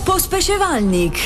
pospeševalnik.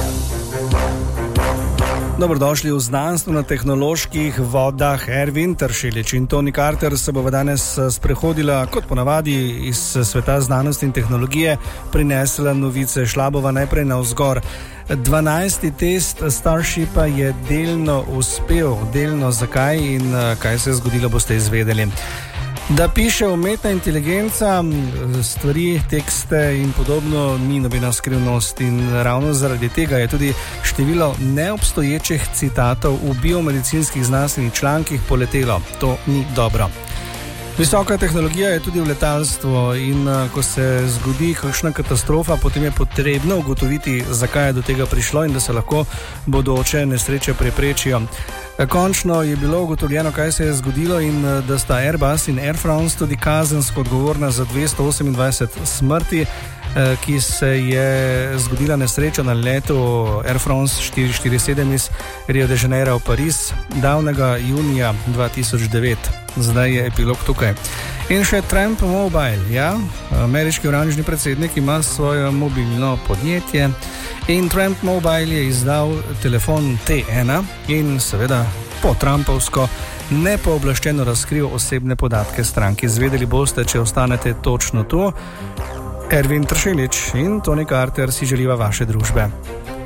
Dobrodošli v znanstveno-tehnoloških vodah. Ervin Tršelič in Toni Carter se bova danes sprehodila, kot ponavadi, iz sveta znanosti in tehnologije, prinesla novice. Šla bova najprej navzgor. 12. test Starshipa je delno uspel. Delno zakaj in kaj se je zgodilo, boste izvedeli. Da piše umetna inteligenca, stvari, tekste in podobno ni nobena skrivnost in ravno zaradi tega je tudi število neobstoječih citatov v biomedicinskih znanstvenih člankih poletelo. To ni dobro. Visoka tehnologija je tudi v letalstvu in ko se zgodi kakšna katastrofa, potem je potrebno ugotoviti, zakaj je do tega prišlo in da se lahko bodoče nesreče preprečijo. Končno je bilo ugotovljeno, kaj se je zgodilo in da sta Airbus in Air France tudi kazensko odgovorna za 228 smrti, ki se je zgodila nesreča na letu Air France 447 iz Rio de Janeiro v Pariz davnega junija 2009. Zdaj je epilog tukaj. In še Tramp Mobile, ja, ameriški oranžni predsednik ima svoje mobilno podjetje in Tramp Mobile je izdal telefon T1 in seveda po Trumpovsko nepooblaščeno razkril osebne podatke stranki. Izvedeli boste, če ostanete točno tu. Ervin Tršelič in Toni Carter si želiva vaše družbe.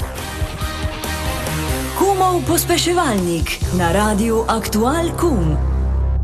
Kumov pospeševalnik na Radiu Aktual Kum.